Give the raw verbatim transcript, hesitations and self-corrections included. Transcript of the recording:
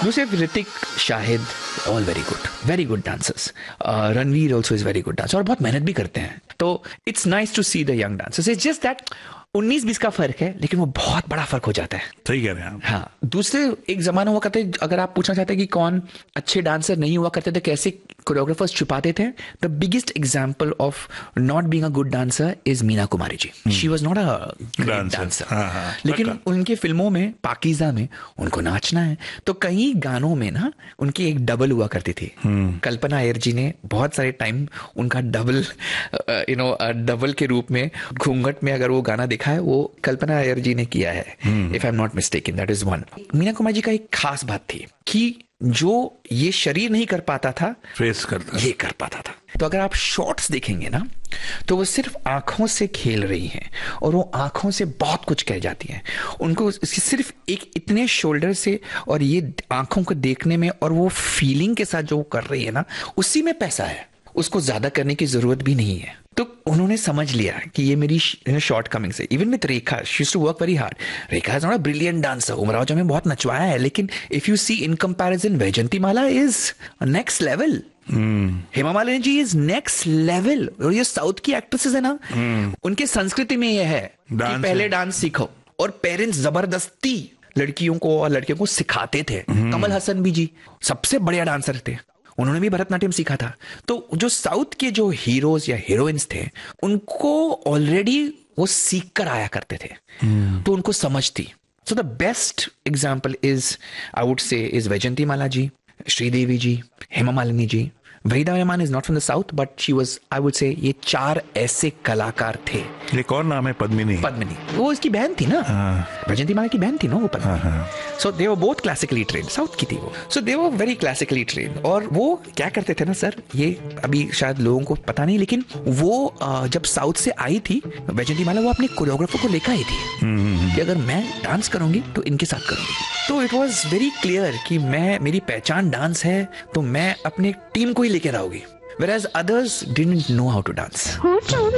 would say Hrithik, Shahid, all very good, very good dancers. Uh, Ranveer also is very good dancer और बहुत मेहनत भी करते हैं. तो it's nice to see the young dancers. It's just that उन्नीस बीस का फर्क है, लेकिन वो बहुत बड़ा फर्क हो जाता है. सही कह रहे हैं आप. हाँ, दूसरे एक जमाना हुआ करते, अगर आप पूछना चाहते हैं कि कौन अच्छे डांसर नहीं हुआ करते थे, कैसे कोरियोग्राफर्स छुपाते थे, the biggest example of not being a good dancer is Meena Kumari ji. She was not a great dancer, लेकिन उनके फिल्मों में, पाकीज़ा में उनको नाचना है, तो कई गानों में ना उनकी एक डबल हुआ करती थी. कल्पना अय्यर जी ने बहुत सारे टाइम उनका डबल, यू नो, डबल के रूप में घूंघट में अगर वो गाना देखा है, वो कल्पना अय्यर जी ने किया है, if I am not mistaken, that is one. Meena Kumari ji का एक खास बात थी कि जो ये शरीर नहीं कर पाता था, फेस करता ये कर पाता था. तो अगर आप शॉट्स देखेंगे ना, तो वो सिर्फ आंखों से खेल रही हैं और वो आंखों से बहुत कुछ कह जाती हैं. उनको सिर्फ एक इतने शोल्डर से और ये आंखों को देखने में और वो फीलिंग के साथ जो वो कर रही है ना, उसी में पैसा है. उसको ज्यादा करने की जरूरत भी नहीं है. तो उन्होंने समझ लिया कि ये मेरी शॉर्ट कमिंग से. Even with Rekha, she used to work very hard. Rekha is not a brilliant dancer. Umrao जब में बहुत नचवाया है, लेकिन if you see in comparison, Vyjayanthimala is next level. Hema Malini ji is next level. और ये साउथ की एक्ट्रेसेस है ना, hmm. उनके संस्कृति में ये है कि पहले डांस सीखो, और पेरेंट्स जबरदस्ती लड़कियों को और लड़कियों को सिखाते थे. hmm. कमल हसन भी जी सबसे बढ़िया डांसर थे, उन्होंने भी भरतनाट्यम सीखा था. तो जो साउथ के जो हीरोज या हीरोइंस थे, उनको ऑलरेडी वो सीख कर आया करते थे. hmm. तो उनको समझ थी. So the best example is, I would say, is Vyjayanthimala ji, Sridevi ji, Hema Malini ji. Waheeda Rehman is not from the south, but she was, I would say, ये चार ऐसे कलाकार थे. ये कौन नाम है? पद्मिनी. पद्मिनी वो इसकी बहन थी ना, वैजंतीमाला की बहन थी ना वो पद्मिनी. सो दे were both classically train, south की थी वो. सो दे वर वेरी क्लासिकली ट्रेन. और वो क्या करते थे ना सर, ये अभी शायद लोगों को पता नहीं, लेकिन वो जब साउथ से आई थी वैजंतीमाला, वो अपने कोरियोग्राफर को लेकर आई थी कि अगर मैं डांस करूंगी तो इनके साथ करूंगी. तो इट वॉज वेरी क्लियर कि मैं, मेरी पहचान डांस है, तो मैं अपने टीम को ही लेकर आओगी. Whereas others didn't know how to dance.